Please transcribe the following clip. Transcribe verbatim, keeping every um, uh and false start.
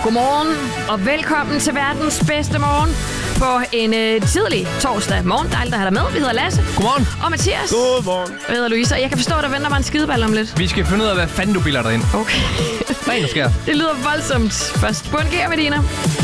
Godmorgen og velkommen til verdens bedste morgen på en øh, tidlig torsdag morgen. Dejligt at have dig med. Vi hedder Lasse. Godmorgen. Og Mathias. Godmorgen. Jeg hedder Louise, og jeg kan forstå, at der venter mig en skideball om lidt. Vi skal finde ud af, hvad fanden du bilder dig ind. Okay. Hvad er der sker? Det lyder voldsomt. Først, bund gear, Medina.